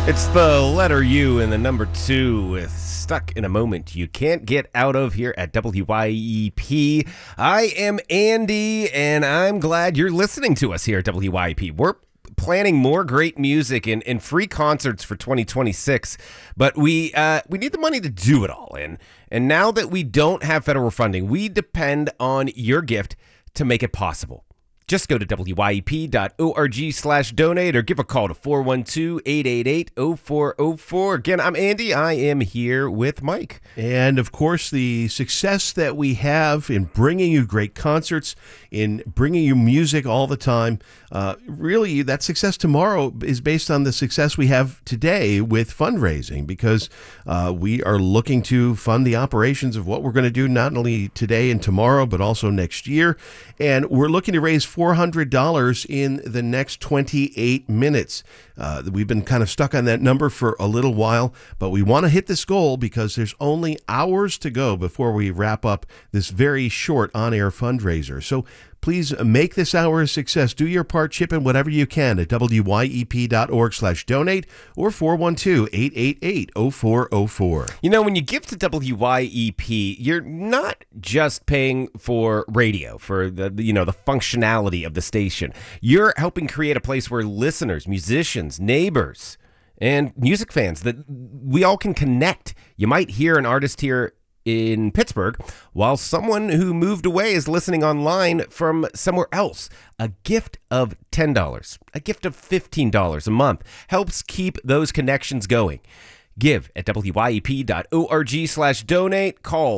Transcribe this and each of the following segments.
It's the letter U and the number 2 with Stuck in a Moment You Can't Get Out of here at WYEP. I am Andy, and I'm glad you're listening to us here at WYEP. We're planning more great music and free concerts for 2026, but we need the money to do it all. And now that we don't have federal funding, we depend on your gift to make it possible. Just go to wyep.org/donate or give a call to 412-888-0404. Again, I'm Andy. I am here with Mike. And, of course, the success that we have in bringing you great concerts, in bringing you music all the time, really that success tomorrow is based on the success we have today with fundraising, because we are looking to fund the operations of what we're going to do not only today and tomorrow, but also next year. And we're looking to raise $400 in the next 28 minutes. We've been kind of stuck on that number for a little while, but we want to hit this goal because there's only hours to go before we wrap up this very short on-air fundraiser. So please make this hour a success. Do your part, chip in whatever you can at wyep.org/donate or 412-888-0404. You know, when you give to WYEP, you're not just paying for radio, for the functionality of the station. You're helping create a place where listeners, musicians, neighbors, and music fans, that we all can connect. You might hear an artist here in Pittsburgh, while someone who moved away is listening online from somewhere else. A gift of $10, a gift of $15 a month helps keep those connections going. Give at wyep.org/donate. Call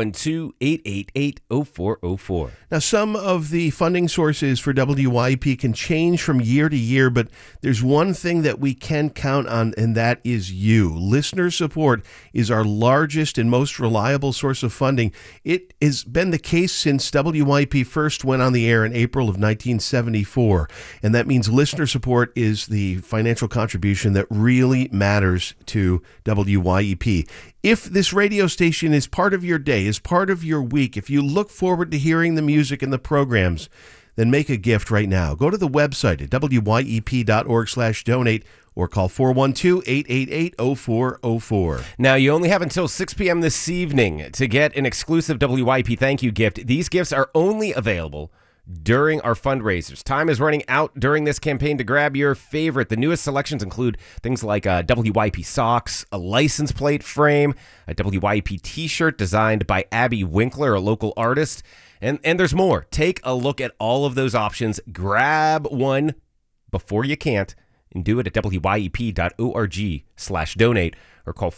412-888-0404. Now, some of the funding sources for WYEP can change from year to year, but there's one thing that we can count on, and that is you. Listener support is our largest and most reliable source of funding. It has been the case since WYEP first went on the air in April of 1974, and that means listener support is the financial contribution that really matters to WYEP. If this radio station is part of your day, is part of your week, if you look forward to hearing the music and the programs, then make a gift right now. Go to the website at wyep.org/donate or call 412-888-0404. Now, you only have until 6 p.m. this evening to get an exclusive WYEP thank you gift. These gifts are only available during our fundraisers. Time is running out during this campaign to grab your favorite. The newest selections include things like WYEP socks, a license plate frame, a WYEP t-shirt designed by Abby Winkler, a local artist, and there's more. Take a look at all of those options. Grab one before you can't, and do it at wyep.org/donate or call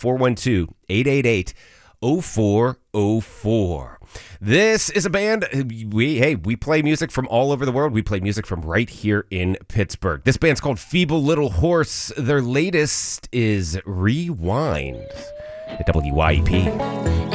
412-888-0404. This is a band. We play music from all over the world. We play music from right here in Pittsburgh. This band's called Feeble Little Horse. Their latest is Rewind at WYEP.